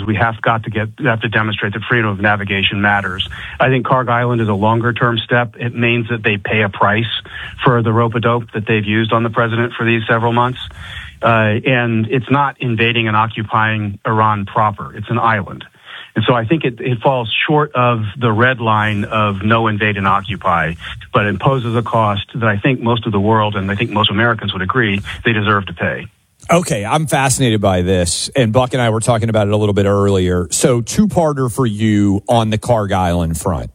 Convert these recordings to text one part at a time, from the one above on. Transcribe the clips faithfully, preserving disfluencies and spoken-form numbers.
is we have got to get have to demonstrate that freedom of navigation matters. I think Karg Island is a longer term step. It means that they pay a price for the rope-a-dope that they've used on the president for these several months. Uh, and it's not invading and occupying Iran proper. It's an island. And so I think it, it falls short of the red line of no invade and occupy, but imposes a cost that I think most of the world, and I think most Americans would agree, they deserve to pay. Okay, I'm fascinated by this, and Buck and I were talking about it a little bit earlier. So two-parter for you on the Karg Island front.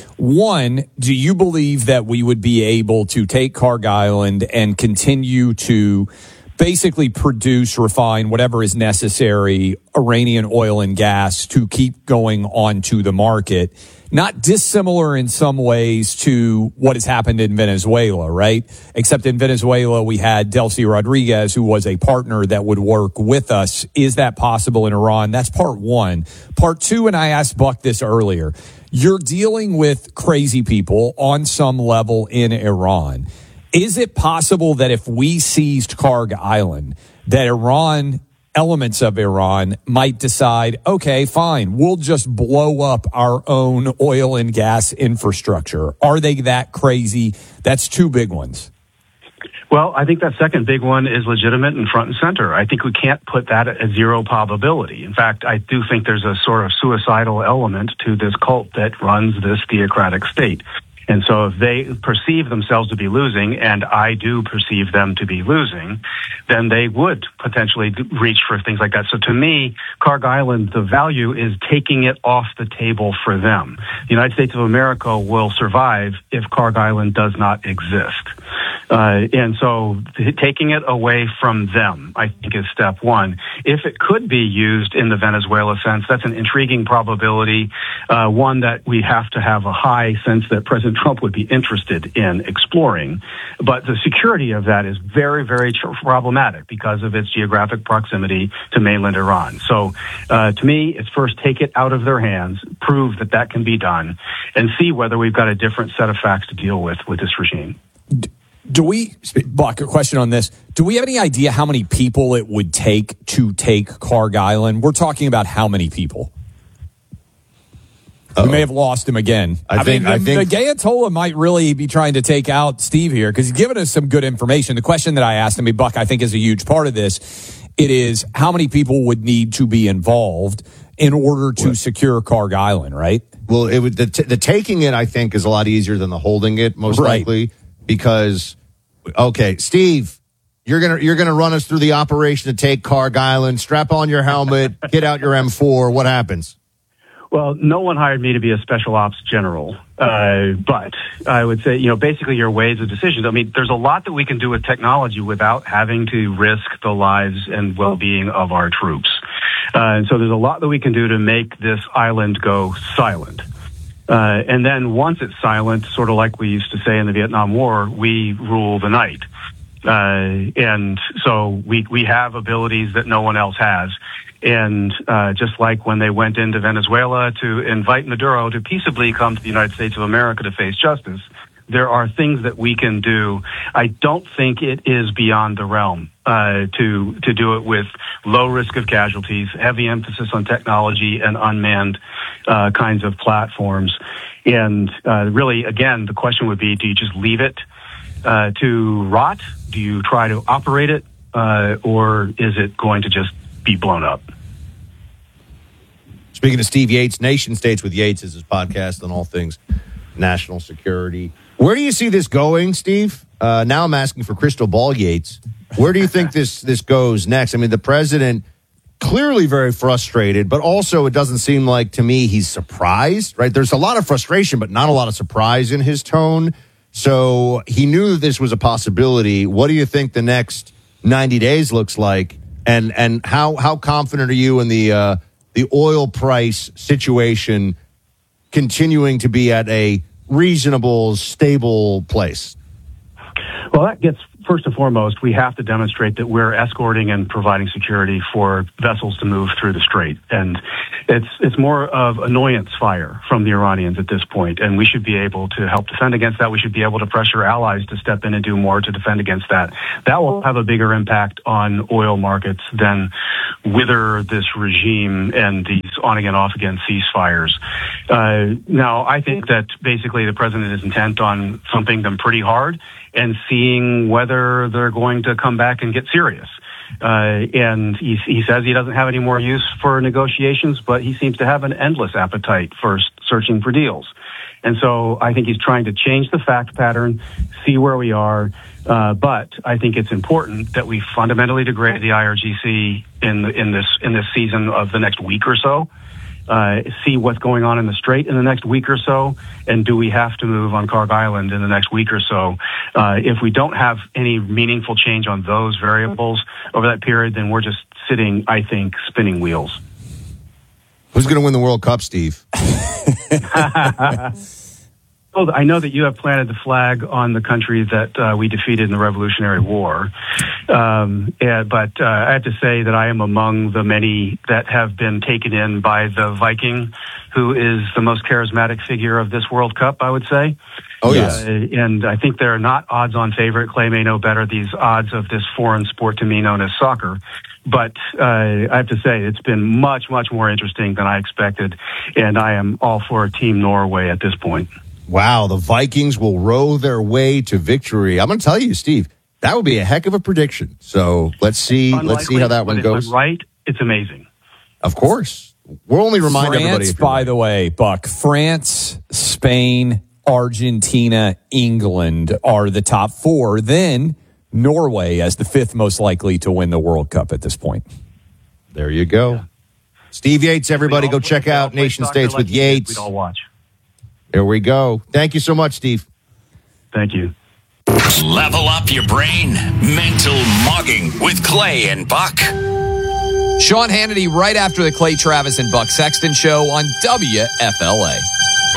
One, do you believe that we would be able to take Karg Island and continue to basically produce, refine whatever is necessary, Iranian oil and gas to keep going onto the market? Not dissimilar in some ways to what has happened in Venezuela, right? Except in Venezuela, we had Delcy Rodriguez, who was a partner that would work with us. Is that possible in Iran? That's part one. Part two, and I asked Buck this earlier, you're dealing with crazy people on some level in Iran. Is it possible that if we seized Karg Island, that Iran, elements of Iran, might decide, okay, fine, we'll just blow up our own oil and gas infrastructure? Are they that crazy? That's two big ones. Well, I think that second big one is legitimate and front and center. I think we can't put that at zero probability. In fact, I do think there's a sort of suicidal element to this cult that runs this theocratic state. And so if they perceive themselves to be losing, and I do perceive them to be losing, then they would potentially reach for things like that. So to me, Karg Island, the value is taking it off the table for them. The United States of America will survive if Karg Island does not exist. Uh, and so th- taking it away from them, I think, is step one. If it could be used in the Venezuela sense, that's an intriguing probability, uh, one that we have to have a high sense that President Trump would be interested in exploring. But the security of that is very, very tr- problematic because of its geographic proximity to mainland Iran. So uh, to me, it's first take it out of their hands, prove that that can be done, and see whether we've got a different set of facts to deal with with this regime. Do we, Buck, a question on this. Do we have any idea how many people it would take to take Karg Island? We're talking about how many people? Uh-oh. We may have lost him again. I, I think, mean, I the, think the Gayatola might really be trying to take out Steve here because he's given us some good information. The question that I asked him, Buck, I think is a huge part of this. It is how many people would need to be involved in order to what? secure Karg Island, right? Well, it would, the, t- the taking it, I think, is a lot easier than the holding it, most right. likely. Because, okay, Steve, you're gonna you're gonna run us through the operation to take Karg Island. Strap on your helmet, get out your M four. What happens? Well, no one hired me to be a special ops general, uh, but I would say, you know, basically your ways of decisions. I mean, there's a lot that we can do with technology without having to risk the lives and well-being of our troops. Uh, and so there's a lot that we can do to make this island go silent. Uh, and then once it's silent, sort of like we used to say in the Vietnam War, we rule the night. Uh, and so we, we have abilities that no one else has. And uh, just like when they went into Venezuela to invite Maduro to peaceably come to the United States of America to face justice, there are things that we can do. I don't think it is beyond the realm uh, to to do it with low risk of casualties, heavy emphasis on technology and unmanned uh, kinds of platforms. And uh, really, again, the question would be, do you just leave it uh, to rot? Do you try to operate it? Uh, or is it going to just be blown up? Speaking of Steve Yates, Nation States with Yates is his podcast on all things national security. Where do you see this going, Steve? Uh, now I'm asking for crystal ball Yates. Where do you think this this goes next? I mean, the president clearly very frustrated, but also it doesn't seem like to me he's surprised, right? There's a lot of frustration, but not a lot of surprise in his tone. So he knew this was a possibility. What do you think the next ninety days looks like? And and how how confident are you in the uh, the oil price situation continuing to be at a reasonable, stable place? Well, that gets, first and foremost, we have to demonstrate that we're escorting and providing security for vessels to move through the strait. And it's it's more of annoyance fire from the Iranians at this point, and we should be able to help defend against that. We should be able to pressure allies to step in and do more to defend against that. That will have a bigger impact on oil markets than whether this regime and these on again, off again ceasefires. Uh, now, I think that basically the president is intent on thumping them pretty hard and seeing whether they're going to come back and get serious. Uh, and he, he says he doesn't have any more use for negotiations, but he seems to have an endless appetite for searching for deals. And so I think he's trying to change the fact pattern, see where we are. Uh, but I think it's important that we fundamentally degrade the I R G C in the, in this in this season of the next week or so. Uh, see what's going on in the Strait in the next week or so, and do we have to move on Karg Island in the next week or so? Uh, if we don't have any meaningful change on those variables over that period, then we're just sitting, I think, spinning wheels. Who's going to win the World Cup, Steve? Well, I know that you have planted the flag on the country that uh, we defeated in the Revolutionary War. Um, yeah, but uh, I have to say that I am among the many that have been taken in by the Viking, who is the most charismatic figure of this World Cup, I would say. Oh, yes. Uh, and I think they're not odds-on favorite. Clay may know better these odds of this foreign sport to me known as soccer. But uh, I have to say, it's been much, much more interesting than I expected. And I am all for Team Norway at this point. Wow, the Vikings will row their way to victory. I'm going to tell you, Steve, that would be a heck of a prediction. So let's see, Unlikely, let's see how that one but goes. If I'm right, it's amazing. Of course, we'll only remind France, everybody. If by right. the way, Buck, France, Spain, Argentina, England are the top four. Then Norway as the fifth most likely to win the World Cup at this point. There you go, yeah. Steve Yates. Everybody, go check out Nation States with Yates. We'd all watch. There we go. Thank you so much, Steve. Thank you. Level up your brain. Mental Mogging with Clay and Buck. Sean Hannity right after the Clay Travis and Buck Sexton show on W F L A.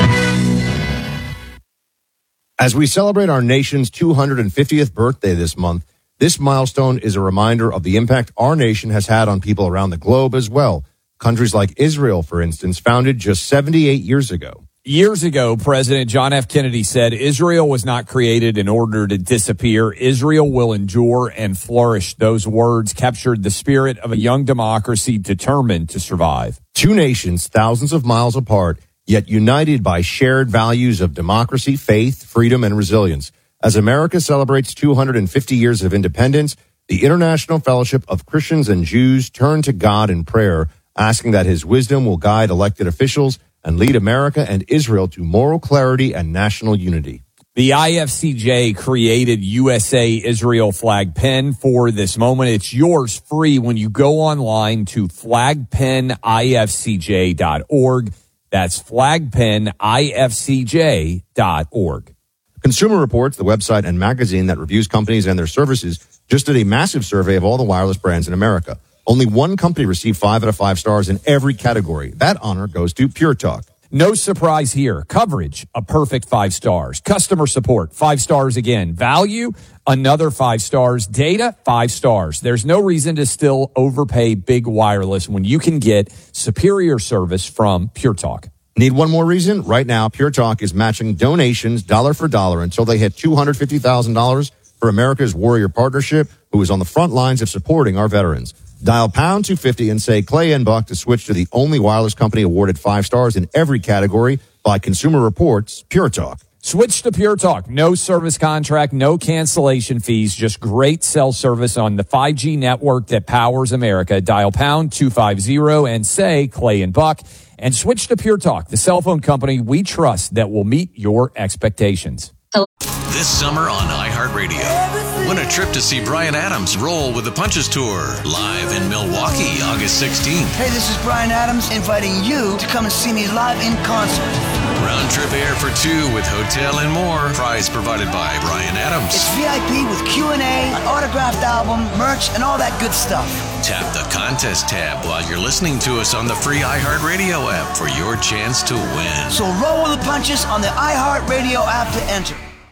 As we celebrate our nation's two hundred fiftieth birthday this month, this milestone is a reminder of the impact our nation has had on people around the globe as well. Countries like Israel, for instance, founded just seventy-eight years ago. Years ago, President John F. Kennedy said, Israel was not created in order to disappear. Israel will endure and flourish. Those words captured the spirit of a young democracy determined to survive. Two nations thousands of miles apart, yet united by shared values of democracy, faith, freedom, and resilience. As America celebrates two hundred fifty years of independence, the International Fellowship of Christians and Jews turn to God in prayer, asking that his wisdom will guide elected officials and lead America and Israel to moral clarity and national unity. The I F C J created U S A Israel flag pen for this moment. It's yours free when you go online to flag pen I F C J dot org. That's flag pen I F C J dot org. Consumer Reports, the website and magazine that reviews companies and their services, just did a massive survey of all the wireless brands in America. Only one company received five out of five stars in every category. That honor goes to Pure Talk. No surprise here. Coverage, a perfect five stars. Customer support, five stars again. Value, another five stars. Data, five stars. There's no reason to still overpay big wireless when you can get superior service from Pure Talk. Need one more reason? Right now, Pure Talk is matching donations dollar for dollar until they hit two hundred fifty thousand dollars for America's Warrior Partnership, who is on the front lines of supporting our veterans. Dial pound two fifty and say Clay and Buck to switch to the only wireless company awarded five stars in every category by Consumer Reports, Pure Talk. Switch to Pure Talk. No service contract, no cancellation fees, just great cell service on the five G network that powers America. Dial pound two fifty and say Clay and Buck, and switch to Pure Talk, the cell phone company we trust that will meet your expectations. This summer on iHeartRadio, win a trip to see Bryan Adams roll with the Punches Tour, live in Milwaukee, August sixteenth. Hey, this is Bryan Adams inviting you to come and see me live in concert. Round trip air for two with hotel and more. Prize provided by Bryan Adams. It's V I P with Q and A, an autographed album, merch, and all that good stuff. Tap the contest tab while you're listening to us on the free iHeartRadio app for your chance to win. So roll with the punches on the iHeartRadio app to enter.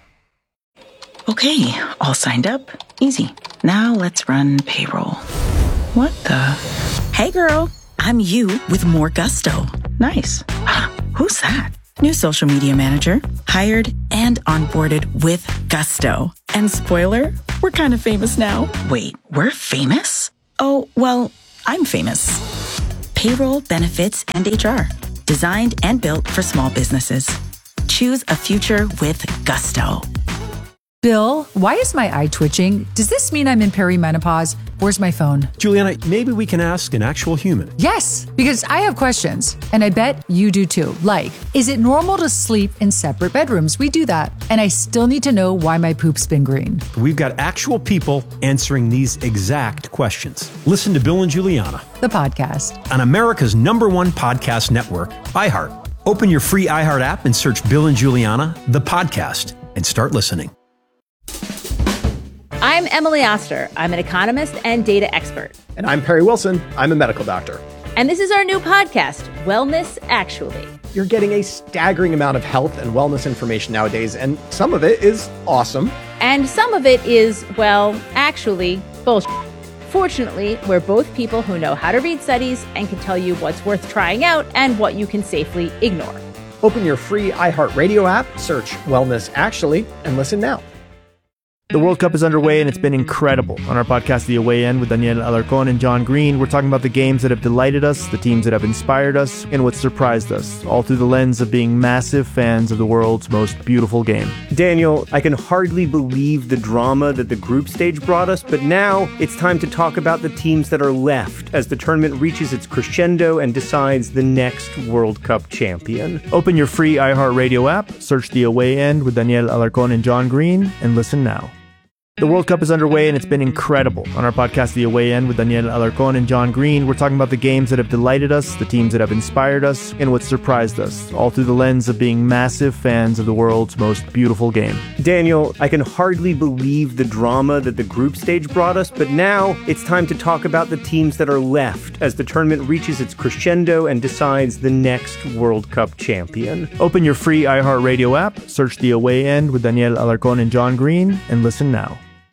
Okay, all signed up. Easy. Now let's run payroll. What the? Hey girl, I'm you with more gusto. Nice. Who's that? New social media manager. Hired and onboarded with gusto. And spoiler, we're kind of famous now. Wait, we're famous? Oh, well, I'm famous. Payroll, benefits, and H R. Designed and built for small businesses. Choose a future with Gusto. Bill, why is my eye twitching? Does this mean I'm in perimenopause? Where's my phone? Juliana, maybe we can ask an actual human. Yes, because I have questions, and I bet you do too. Like, is it normal to sleep in separate bedrooms? We do that. And I still need to know why my poop's been green. We've got actual people answering these exact questions. Listen to Bill and Juliana, The podcast. on America's number one podcast network, iHeart. Open your free iHeart app and search Bill and Juliana, the podcast, and start listening. I'm Emily Oster. I'm an economist and data expert. And I'm Perry Wilson. I'm a medical doctor. And this is our new podcast, Wellness Actually. You're getting a staggering amount of health and wellness information nowadays, and some of it is awesome. And some of it is, well, actually, bullshit. Fortunately, we're both people who know how to read studies and can tell you what's worth trying out and what you can safely ignore. Open your free iHeartRadio app, search Wellness Actually, and listen now. The World Cup is underway, and it's been incredible. On our podcast, The Away End, with Daniel Alarcón and John Green, we're talking about the games that have delighted us, the teams that have inspired us, and what surprised us, all through the lens of being massive fans of the world's most beautiful game. Daniel, I can hardly believe the drama that the group stage brought us, but now it's time to talk about the teams that are left as the tournament reaches its crescendo and decides the next World Cup champion. Open your free iHeartRadio app, search The Away End with Daniel Alarcón and John Green, and listen now. The World Cup is underway, and it's been incredible. On our podcast, The Away End, with Daniel Alarcón and John Green, we're talking about the games that have delighted us, the teams that have inspired us, and what surprised us, all through the lens of being massive fans of the world's most beautiful game. Daniel, I can hardly believe the drama that the group stage brought us, but now it's time to talk about the teams that are left as the tournament reaches its crescendo and decides the next World Cup champion. Open your free iHeartRadio app, search The Away End with Daniel Alarcón and John Green, and listen now.